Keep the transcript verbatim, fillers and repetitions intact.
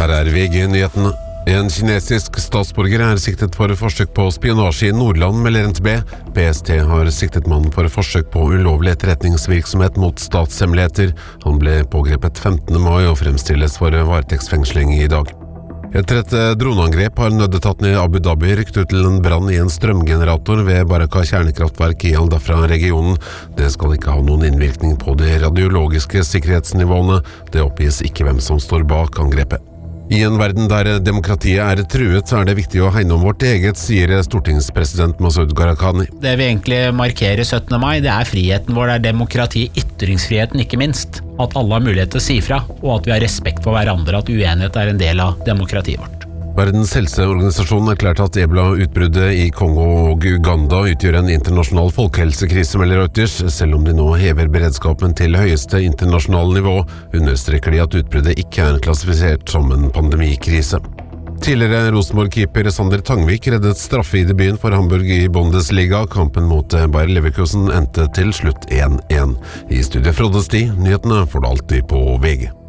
Her er V G-nyhetene. En kinesisk statsborger er siktet for forsøk på spionasje i Nordland, melder N T B. P S T har siktet mannen for forsøk på ulovlig etterretningsvirksomhet mot statshemmeligheter. Han ble pågrepet femtende mai og fremstilles for varetektsfengsling i dag. Etter et droneangrep har nødetaten i Abu Dhabi rykket ut til en brann i en strømgenerator ved Baraka kjernekraftverk i Al Dhafra-regionen. Det skal ikke ha noen innvirkning på de radiologiske sikkerhetsnivåene. Det oppgis ikke hvem som står bak angrepet. I en verden der demokratiet er truet, er det viktig å hegne om vårt eget, sier stortingspresident Masoud Gharahkhani. Det vi egentlig markerer syttende mai, det er friheten vår, det er demokrati, ytringsfriheten ikke minst. At alle har mulighet til å si fra, og at vi har respekt for hverandre, at uenighet er en del av demokratiet vårt. Verdens helseorganisasjon erklærte at ebola-utbruddet i Kongo og Uganda utgjør en internasjonal folkehelsekrise, melder Reuters. Selv om de nå hever beredskapen til høyeste internasjonale nivå, understreker de at utbruddet ikke er klassifisert som en pandemikrise. Tidligere Rosenborg-keeper Sander Tangvik reddet straffe i debuten for Hamburg i Bundesliga. Kampen mot Bayer Leverkusen endte til slutt én én. I studiet Frode Sti, nyhetene får du alltid på V G.